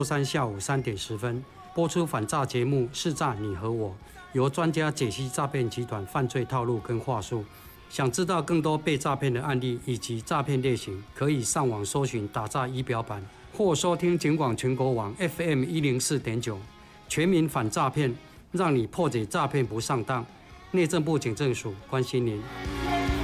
周三下午3点10分播出反诈节目《是诈你和我》，由专家解析诈骗集团犯罪套路跟话术。想知道更多被诈骗的案例以及诈骗类型，可以上网搜寻打诈仪表板，或收听警广全国网 FM 104.9，全民反诈骗，让你破解诈骗不上当。内政部警政署关心您。